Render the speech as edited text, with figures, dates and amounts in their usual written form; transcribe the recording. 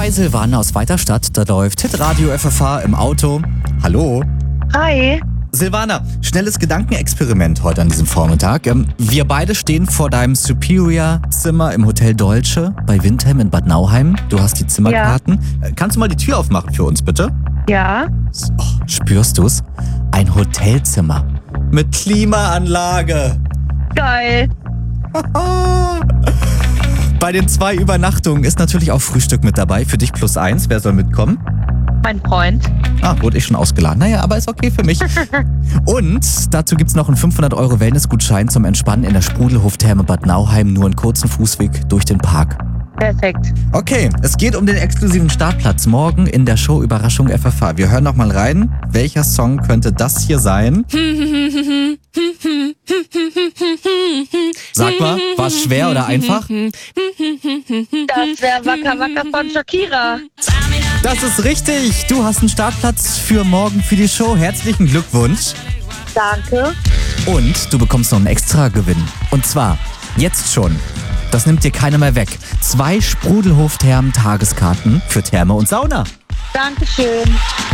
bei Silvana aus Weiterstadt. Da läuft Hitradio FFH im Auto. Hallo. Hi. Silvana, schnelles Gedankenexperiment heute an diesem Vormittag. Wir beide stehen vor deinem Superior-Zimmer im Hotel Dolce bei Windham in Bad Nauheim. Du hast die Zimmerkarten. Ja. Kannst du mal die Tür aufmachen für uns, bitte? Ja. Oh, spürst du's? Ein Hotelzimmer mit Klimaanlage. Geil. Bei den 2 Übernachtungen ist natürlich auch Frühstück mit dabei. Für dich +1. Wer soll mitkommen? Mein Freund. Wurde ich schon ausgeladen. Naja, aber ist okay für mich. Und dazu gibt's noch einen 500€ Wellnessgutschein zum Entspannen in der Sprudelhof-Therme Bad Nauheim. Nur einen kurzen Fußweg durch den Park. Perfekt. Okay, es geht um den exklusiven Startplatz morgen in der Show Überraschung FFH. Wir hören noch mal rein. Welcher Song könnte das hier sein? Sag mal, war es schwer oder einfach? Das wäre Waka Waka von Shakira. Das ist richtig. Du hast einen Startplatz für morgen für die Show. Herzlichen Glückwunsch. Danke. Und du bekommst noch einen extra Gewinn. Und zwar jetzt schon. Das nimmt dir keiner mehr weg. 2 Sprudelhof-Thermen-Tageskarten für Therme und Sauna. Dankeschön.